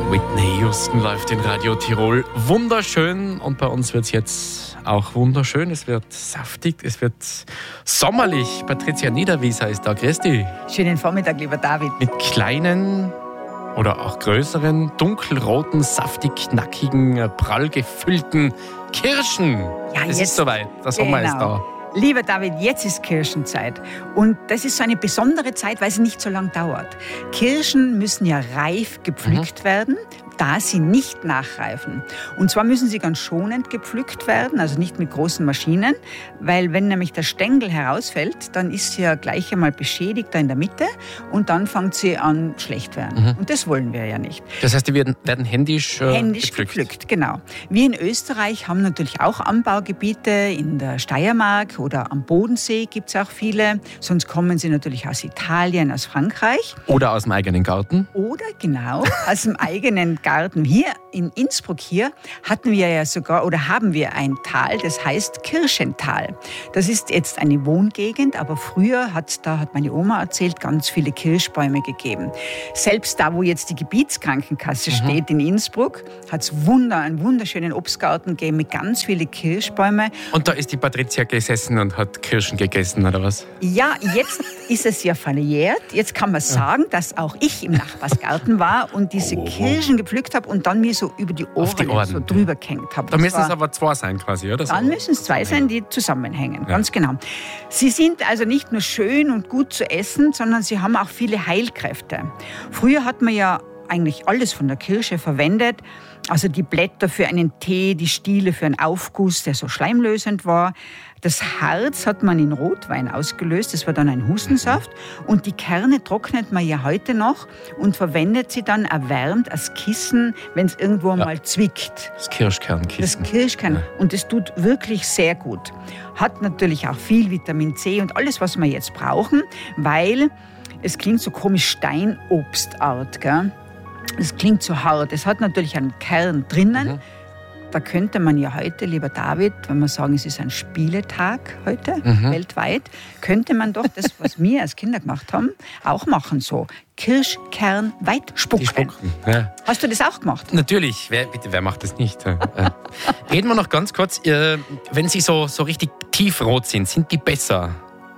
Whitney Houston läuft in Radio Tirol. Wunderschön, und bei uns wird es jetzt auch wunderschön. Es wird saftig, es wird sommerlich. Patricia Niederwieser ist da. Grüß dich. Schönen Vormittag, lieber David. Mit kleinen oder auch größeren, dunkelroten, saftig knackigen, prall gefüllten Kirschen. Ja, es ist soweit, der Sommer ist da. Lieber David, jetzt ist Kirschenzeit. Und das ist so eine besondere Zeit, weil sie nicht so lange dauert. Kirschen müssen ja reif gepflückt werden, da sie nicht nachreifen. Und zwar müssen sie ganz schonend gepflückt werden, also nicht mit großen Maschinen, weil wenn nämlich der Stängel herausfällt, dann ist sie ja gleich einmal beschädigt da in der Mitte und dann fängt sie an schlecht werden. Und das wollen wir ja nicht. Das heißt, die werden händisch gepflückt, genau. Wir in Österreich haben natürlich auch Anbaugebiete, in der Steiermark oder am Bodensee gibt es auch viele. Sonst kommen sie natürlich aus Italien, aus Frankreich. Oder aus dem eigenen Garten. Oder genau, aus dem eigenen Garten. Hier in Innsbruck hier hatten wir ja sogar oder haben wir ein Tal, das heißt Kirschental. Das ist jetzt eine Wohngegend, aber früher hat meine Oma erzählt, ganz viele Kirschbäume gegeben. Selbst da, wo jetzt die Gebietskrankenkasse steht in Innsbruck, hat es einen wunderschönen Obstgarten gegeben mit ganz vielen Kirschbäumen. Und da ist die Patricia gesessen und hat Kirschen gegessen, oder was? Ja, jetzt ist es ja verjährt. Jetzt kann man sagen, dass auch ich im Nachbarsgarten war und diese Kirschen gepflückt habe und dann mir so über die Ohren so drüber gehängt habe. Da müssen es aber zwei sein quasi, oder? Dann müssen es zwei sein, die zusammenhängen, ganz genau. Sie sind also nicht nur schön und gut zu essen, sondern sie haben auch viele Heilkräfte. Früher hat man ja eigentlich alles von der Kirsche verwendet. Also die Blätter für einen Tee, die Stiele für einen Aufguss, der so schleimlösend war. Das Harz hat man in Rotwein ausgelöst, das war dann ein Hustensaft. Und die Kerne trocknet man ja heute noch und verwendet sie dann erwärmt als Kissen, wenn es irgendwo mal zwickt. Das Kirschkernkissen. Das Kirschkern. Ja. Und das tut wirklich sehr gut. Hat natürlich auch viel Vitamin C und alles, was wir jetzt brauchen, weil es klingt so komisch Steinobstart, gell? Es klingt so hart. Es hat natürlich einen Kern drinnen. Da könnte man ja heute, lieber David, wenn wir sagen, es ist ein Spieletag heute, weltweit, könnte man doch das, was wir als Kinder gemacht haben, auch machen so. Kirschkern weit spucken. Ja. Hast du das auch gemacht? Natürlich. Wer macht das nicht? Reden wir noch ganz kurz. Wenn sie so richtig tiefrot sind die besser?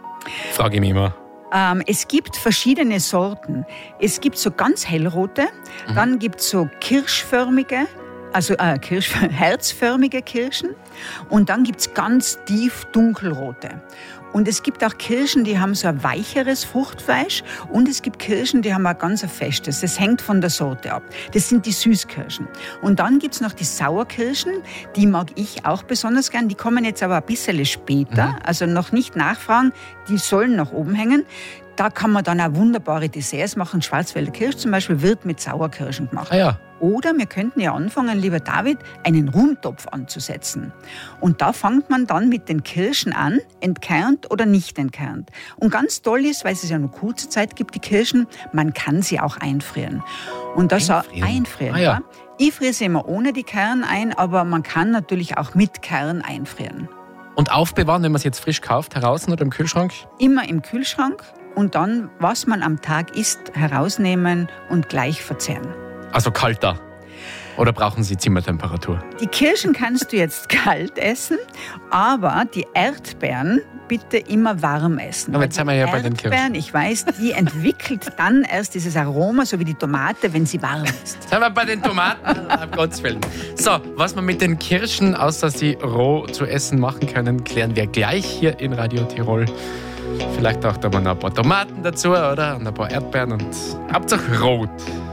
Frage ich mich immer. Es gibt verschiedene Sorten. Es gibt so ganz hellrote, dann gibt es so kirschförmige, also herzförmige Kirschen und dann gibt es ganz tief dunkelrote. Und es gibt auch Kirschen, die haben so ein weicheres Fruchtfleisch und es gibt Kirschen, die haben ein ganz festes. Das hängt von der Sorte ab. Das sind die Süßkirschen. Und dann gibt es noch die Sauerkirschen, die mag ich auch besonders gern. Die kommen jetzt aber ein bisschen später, also noch nicht nachfragen, die sollen nach oben hängen. Da kann man dann auch wunderbare Desserts machen. Schwarzwälder Kirsch zum Beispiel wird mit Sauerkirschen gemacht. Ah ja. Oder wir könnten ja anfangen, lieber David, einen Rumtopf anzusetzen. Und da fängt man dann mit den Kirschen an, entkernt oder nicht entkernt. Und ganz toll ist, weil es ja nur kurze Zeit gibt, die Kirschen, man kann sie auch einfrieren. Und das einfrieren. Ah, ja. Ich friere sie immer ohne die Kerne ein, aber man kann natürlich auch mit Kern einfrieren. Und aufbewahren, wenn man es jetzt frisch kauft, heraus oder im Kühlschrank? Immer im Kühlschrank und dann, was man am Tag isst, herausnehmen und gleich verzehren. Also kalter? Oder brauchen sie Zimmertemperatur? Die Kirschen kannst du jetzt kalt essen, aber die Erdbeeren bitte immer warm essen. Aber jetzt sind wir ja bei den Kirschen. Ich weiß, die entwickelt dann erst dieses Aroma, so wie die Tomate, wenn sie warm ist. Jetzt sind wir bei den Tomaten, um Gottes Willen. So, was wir mit den Kirschen, außer sie roh zu essen machen können, klären wir gleich hier in Radio Tirol. Vielleicht auch da mal noch ein paar Tomaten dazu, oder? Und ein paar Erdbeeren und Hauptsache rot.